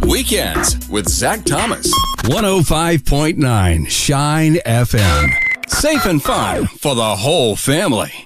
Weekends with Zach Thomas. 105.9 Shine FM. Safe and fun for the whole family.